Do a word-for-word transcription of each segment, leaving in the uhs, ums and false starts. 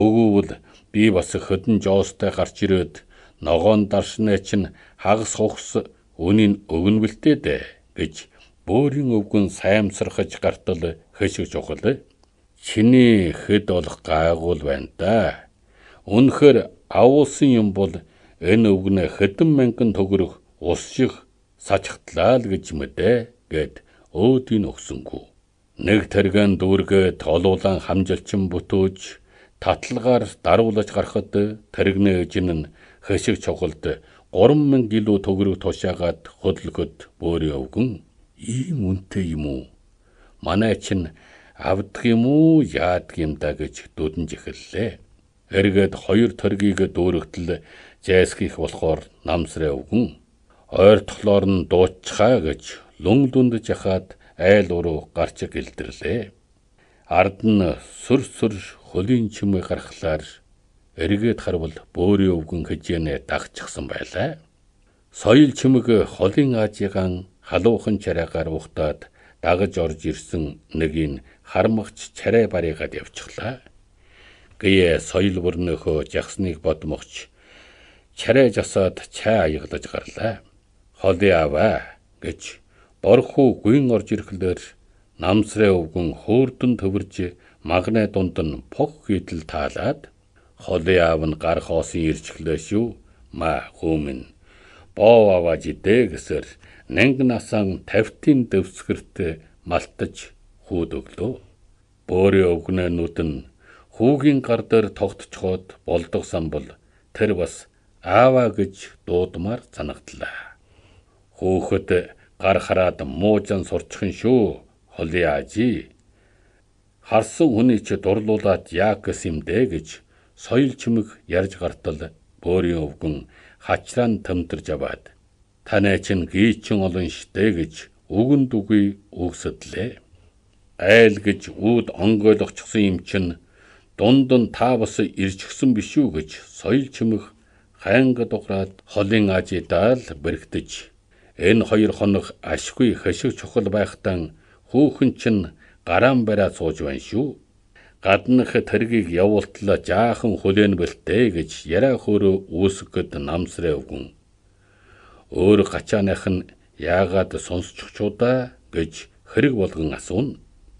Өгөвөл би бас хөдөн жоостой гарч ирээд ногоон даршнаа чинь хагас хогс үнийн өгнөвлтэй дээ гэж бөөрийн өвгөн саймсархаж гартал хэшиг чухал. Чиний хэд болох гайгуул байна да. Үнэхээр авуулсан юм бол энэ өвгнө хэдэн мянган төгрөг ус шиг сачхтлаа л гэж мэдээ гэд өөдийн өгсөнгүү. Нэг тэргэн дүүргээд олуулан хамжилчин бүтөөж таталгаар даруулж гарахад тэрэгнээ ижин нь хэшиг чухалд гурван мянга илүү төгрөг тушаагаад хөдлөхөд бөөрийн өвгөн ийм үнэтэй юм уу? Манай чинь авдаг юм уу яадаг юм да гэж дүдэнж эхэллээ. Эргээд хоёр төргийг дүүрэгтэл зайсгих болохоор намсраа өвгөн ойр тоглоор нь дуучхаа гэж лүн лүнд жахаад айл уруу гарч гэлдэрлээ. Ард нь сүр сүр хөлийн чимээ гарахлаар эргээд харвал бөөрийн өвгөн хэжээнэ дагчихсан байлаа. Соёл чимэг холын аажигаан халуухан чараагаар ухтаад дагаж орж ирсэн нэгийг хармагч чарай баригаад явчихлаа. Гээ соёл бүрнөхөө жагсныг бодмогч чарай жасаад чай аяглаж гарлаа. Холын аваа гэж борхуу гүйн орж ирэхлээр намсраа өвгөн хөөрдөн төвөрж магнай дунд нь пох хийдэл таалаад холын аав нь гар хоосон ирчихлээ шүү. Ма хүмүн боо аваад идэ гэсэр нэнг насан тавтын дэвсгэрт малтаж хүүд өглөө. Бөөрийн өвгнөөнүүд нь хүүгийн гар дээр тогтцоход болдгосон бол тэр бас аава гэж дуудмаар санагдлаа. Хүүхэд гар хараад муужан сурчхан шүү. Холын аажи харсан хүний ч дурлуулаад яаг гэсэн юм дэ гэж соёл чимэг ярьж гартал бөөрийн өвгөн хачраан тэмтэрж аваад танай чинь гийчин олон штэ гэж үгэнд үгүй үгсэдлээ. Айл гэж үүд онгойлгочихсон юм чинь дунд нь та бас ирчихсэн биш үү гэж соёл чимэг хайнга дуграад холын аажидаа л бэрхтэж энэ хоёр хоног ашгүй хэшиг чухал байхтан хүүхэн чинь гараан бариа сууж байна шүү. Гаднах тэргийг явуултлаа жаахан хүлээн бэлтээ гэж яриа хөөрөө үүсгэд намсраа өвгөн. Өөр гачааных нь яагаад сонсчихчудаа гэж хэрэг болгон асууна.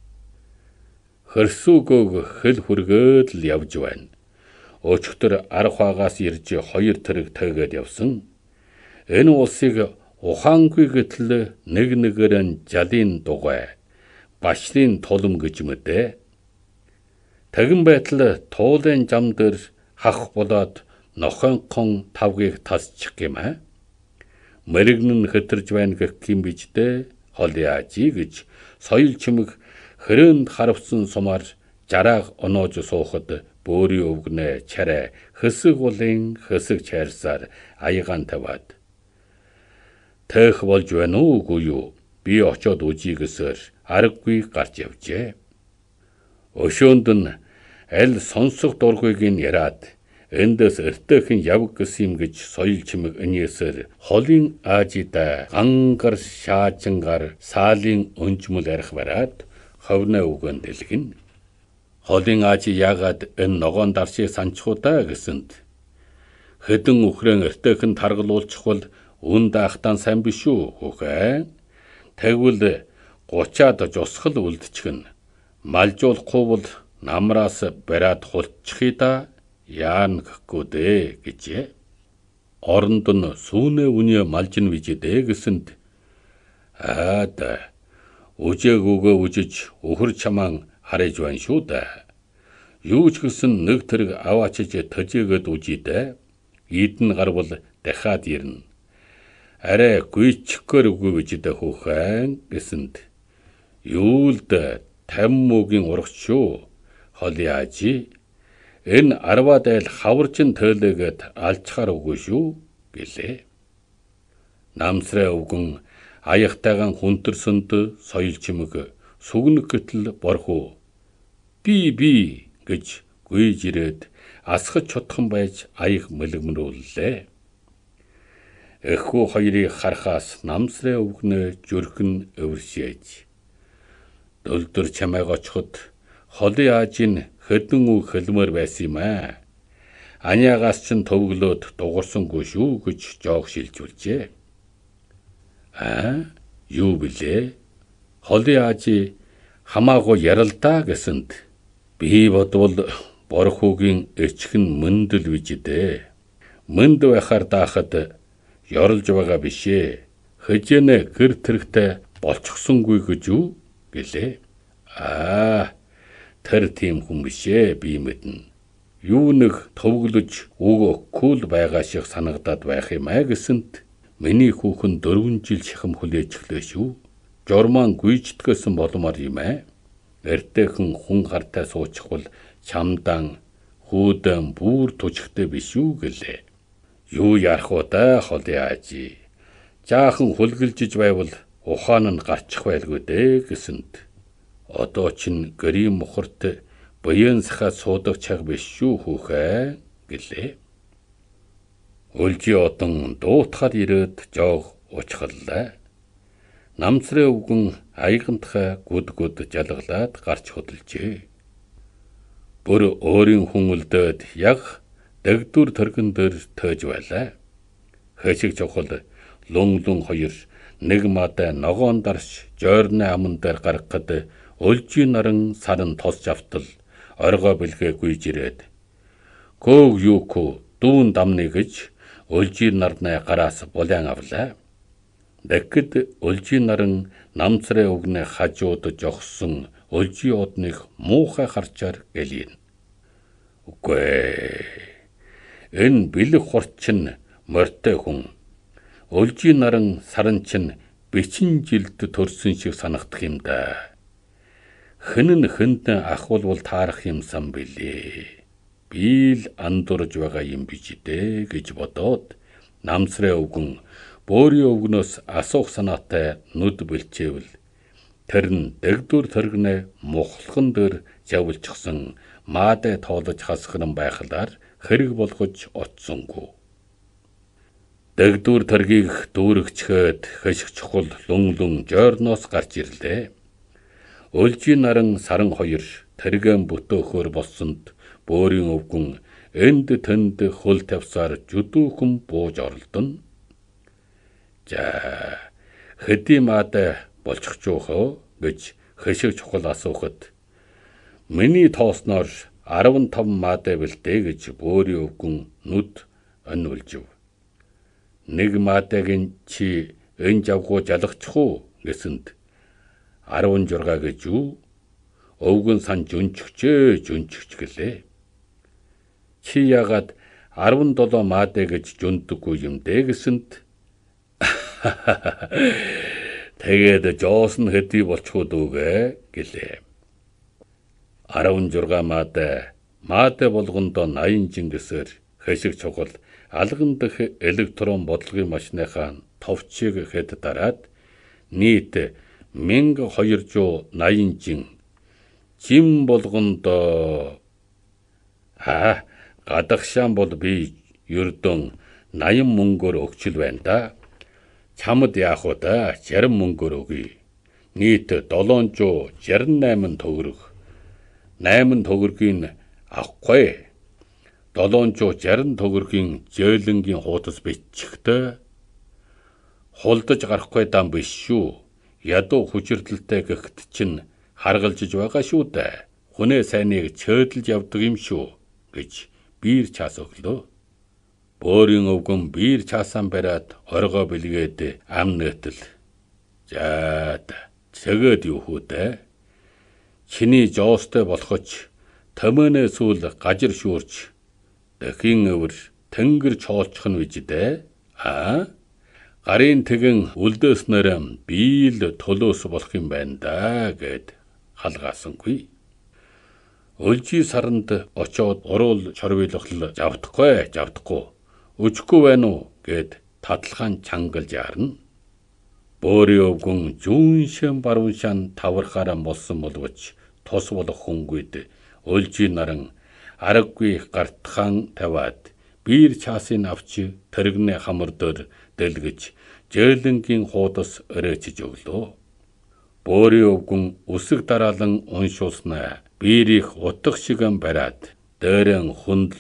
Хөрсүүгөөг хэл хүргээд л явж байна. Өчигдөр арх хаагаас ирж хоёр тэрэг тайгаад явсан. Энэ улсыг ухаангүй гэтэл нэг нэгээр нь жалын дугай, башрын тулам гэж мэдээ. Тэгэн байтал туулын зам дээр хах болоод нохойнхон тавгийг тасчих юм аа. Мэрэгн нь хэтэрж байна гэх юм биш дээ. Холын аажи гэж соёл чимэг хэрээнд харавсан сумаар жарааг оноож суухад бөөрийн өвгнэ чарай хэсэг улын хэсэг чайрсаар аягаан таваад тэх болж байна уу үгүй юу? Би очоод үзье гэсээр аргагүй гарч явжээ. Өшөөнд нь аль сонсох дургүйг нь яраад эндээс эртэхэн явг гэсэн юм гэж соёл чимэг энээсээр холын аажида гангар шаажингаар саалын өнжмөл арих бараад ховноо үгэн дэлгэн. Холын аажи яагаад энэ ногоон даршийг санчхуудаа гэсэнд хэдэн үхрэн эртэхэн таргалуулчих бол үн даахтан сайн биш үү хүүхэн? Тэгвэл гучаад жусгал үлдчихэн. Малжуулахгүй бол намраас бариад хулчихъя да яан гэхгүй дээ гэжээ. Оронд нь сүүнэ үнэ малжин вижидэ гэсэнд аа да үжээгүүгөө үжиж өхөр чамаан харж байна шүү да. Юу ч гэсэн нэг тэрэг аваачиж төжигээд үжидэ. Идэн гарвал дахиад ирнэ. Арай гүйчихгээр үгүй вижидэ хүүхэн гэсэнд юу л да таммуугийн урагч шүү. Холын аажи энэ арваад айл хаварчин төөлөгээд алчхаар үгүй шүү гэлээ. Намсраа өвгөн аяхтайгаан хүнтэрсэнд соёл чимэг сүгнэг гэтэл борхуу би би гэж гүйж ирээд асгаж чутхан байж аяг мэлгмрүүллээ. Эхүү хоёрыг харахаас намсраа өвгнө зүрхэн өвөршээж. Дөлдөр чамайг очиход холын аажийн хөдөн үг хөлмөр байсан юм аа. Аниагаас ч төвглөөд дугарсангүй шүү гэж жоог шилжүүлжээ. Аа, юу билээ? Холын аажи хамаагүй яралдаа гэсэнд би бодвол борхуугийн эчхэн мөндөл виждээ. Мөнд байхаар даахад ёрлж байгаа бишээ. Хөжөнө гэр тэрэгтэй болчихсонгүй гэж юу гэлээ. Аа, тэр тийм хүн бишээ би мэднэ. Юу нэг төвглөж үг кул байгаа шиг санагдаад байх юм аа гэсэнд миний хүүхэн дөрвөн жил шахам хүлээж эхлэв шүү. Журмаан гүйжтгэсэн болмоор юм аа. Эртэйхэн хүн гартай суучихвал чамдан хүүдэн бүр тужигтэй биш үү гэлээ. Юу ярах уу да холын аажи. Жаахан хүлгэлжиж байвал ухаан нь гарчих байлгүй дээ гэсэнд одоо чин гэрийн мухарт буян сахаа суудаг чаг биш шүү хүүхэ гэлээ. Өлжи одон дуутахад ирээд жоог уучхаллаа. Намцрын өвгөн аягантхай гүд гүд жалгалаад гарч хөдөлжээ. Бүр өөрийн хүн үлдээд яг дэгдүр тэргэн дээр тойж байлаа. Хэшиг чухал лун лун хоёр нэг мадаа ногоон дарш жойрны аман дээр гаргахад өлжийн наран саран тосч автал оргоо бэлгээ гүйж ирээд гөөг юуку дүүн дамны гэж өлжийн нарны гараас булаан авлаа. Тэгэхэд өлжийн наран намцрын өвгний хажууд жогсон өлжийн одных муухай харчаар гэлийн. Үгүй энэ бэлэг хурц чинь морьтой хүн. Өлжийн наран саран чинь бичин жилд төрсөн шиг санагдах юм да. Хэн нь хэнд ахвалвал таарах юмсан билээ. Би л андуурж байгаа юм биш дээ гэж бодоод намсрын өвгөн бөөрийн өвгнөөс асуух санаатай нүд бэлчээвэл тэр нь дэгдүр тэргнээ мухалхан дээр завлчихсан маадай тоолож хасган байхлаар хэрэг болгож отсонгүй. Дэгдүр тэргийг дүүрэгчгээд хэшиг чухал лун лун жойрноос гарч ирлээ. Өлжийн наран саран хоёр тэргэн бүтөөхөр болсонд бөөрийн өвгөн энд тэнд хөл тавсаар жүдүүхэн бууж оролдоно. За хэдий маадай болчих жоохоо гэж хэшиг чухал асуухад миний тоосноор арван таван маадай бэлдээ гэж бөөрийн өвгөн нүд онволжив. Нэг маадайг чи энэ жавгуу жалгачих уу гэсэнд арван журга гэж юу? Өвгөн сан жүнчгчээ жүнчгч гэлээ. Чи ягаад арван долоо маадай гэж жүндэггүй юм дээ гэсэнд тэгээд жоосон хэдий болчихоо дүүгээ гэлээ. арван журга маадай маадай болгондоо наян жингэсээр хэшиг чухал алган дэх электрон бодлогын машиныхаа товчийг хэд дараад нийт мянга хоёр зуун наян жин жим болгондоо аа гадагшаан бол би ердөн наян мөнгөөр өгчл байна да. Чамд яах вэ да? Зарим мөнгөөр өгье. Нийт долоон зуун жарим найман төгрөг. Найман төгрөгийн авахгүй. долоон зуун жарим төгрөгийн зөөлөнгийн хуудас биччихтэй. Хулдаж гарахгүй дан биш шүү. Ядуу хүчирдэлтэй гэгт чинь харгалжиж байгаа шүү дээ. Хүнээ сайныг чөөдөлж явдаг юм шүү гэж биер чаас өглөө. Бөөрийн өвгөн биер чаасaan бариад оргоо бэлгээд ам нэтэл. За тэгээд юу хүү дээ? Чиний жоостой болохоч томооны сүүл гажир шүүрч дахин өвөр тэнгэр чоолчих нь виж дээ. Аа гарын тэгэн үлдөөснөр би л төлөөс болох юм байна да гэд халгаасангүй. Өлжи саранд очоод уруул чорвилгал завдахгүй завдахгүй өчгүй байна уу гэд татлахаан чангалж ярна. Бөөрийн өвгөн зүүн шин баруун шин тавархаараа болсон боловч тус болох хүнгүйд өлжи наран аргагүй гартхан таваад биер чаасын авч тэрэгний хамар дээр дэлгэж зөөлөнгийн хуудас өрөөчж өглөө. Бөөрийн өвгөн үсэг дараалан уншуулснаа. Биер их утга шигэн бариад. Дээрэн хүнд